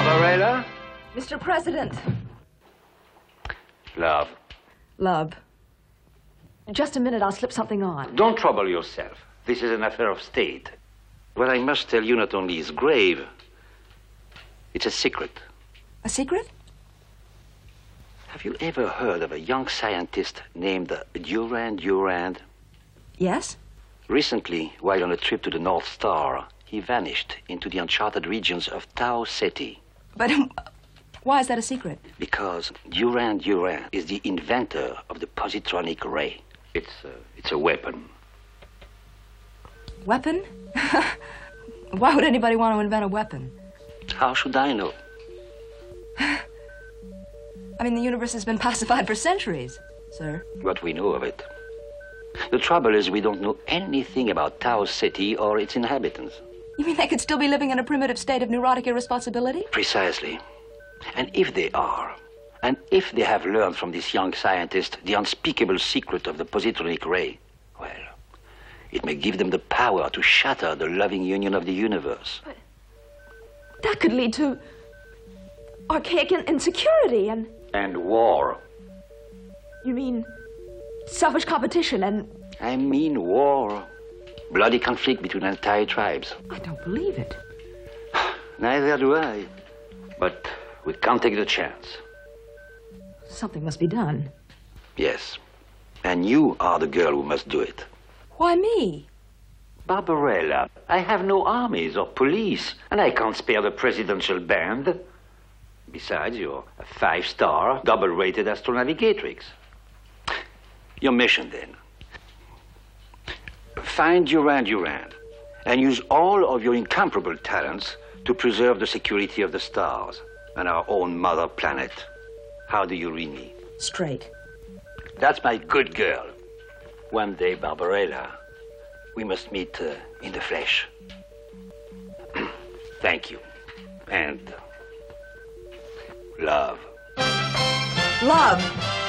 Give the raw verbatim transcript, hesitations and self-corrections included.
Barbarella? Mister President. Love. Love. Just a minute, I'll slip something on. Don't trouble yourself. This is an affair of state. What I must tell you not only is grave, it's a secret. A secret? Have you ever heard of a young scientist named Durand Durand? Yes. Recently, while on a trip to the North Star, he vanished into the uncharted regions of Tau Ceti. But um, why is that a secret? Because Durand Durand is the inventor of the positronic ray. It's, uh, it's a weapon. Weapon? Why would anybody want to invent a weapon? How should I know? I mean, the universe has been pacified for centuries, sir. What we know of it. The trouble is we don't know anything about Tau Ceti or its inhabitants. You mean they could still be living in a primitive state of neurotic irresponsibility? Precisely. And if they are, and if they have learned from this young scientist the unspeakable secret of the positronic ray, well, it may give them the power to shatter the loving union of the universe. But that could lead to archaic insecurity and... And war. You mean selfish competition and... I mean war. Bloody conflict between entire tribes. I don't believe it. Neither do I. But we can't take the chance. Something must be done. Yes. And you are the girl who must do it. Why me? Barbarella, I have no armies or police, and I can't spare the presidential band. Besides, you're a five-star, double-rated astronavigatrix. Your mission, then. Find Durand Durand and use all of your incomparable talents to preserve the security of the stars and our own mother planet. How do you read me? Straight. That's my good girl. One day, Barbarella, we must meet uh, in the flesh. Thank you. And love. Love.